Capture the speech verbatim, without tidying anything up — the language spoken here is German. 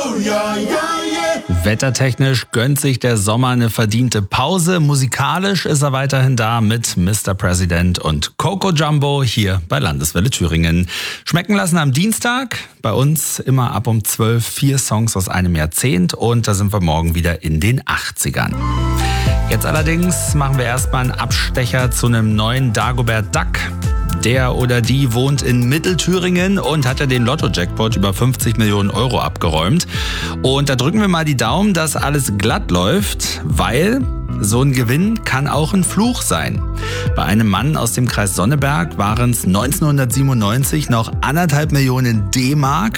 Wettertechnisch gönnt sich der Sommer eine verdiente Pause. Musikalisch ist er weiterhin da mit Mister President und Coco Jumbo hier bei Landeswelle Thüringen. Schmecken lassen am Dienstag. Bei uns immer ab um zwölf vier Songs aus einem Jahrzehnt. Und da sind wir morgen wieder in den achtzigern. Jetzt allerdings machen wir erstmal einen Abstecher zu einem neuen Dagobert Duck. Der oder die wohnt in Mittelthüringen und hat ja den Lotto-Jackpot über fünfzig Millionen Euro abgeräumt. Und da drücken wir mal die Daumen, dass alles glatt läuft, weil so ein Gewinn kann auch ein Fluch sein. Bei einem Mann aus dem Kreis Sonneberg waren es neunzehnhundertsiebenundneunzig noch anderthalb Millionen D-Mark.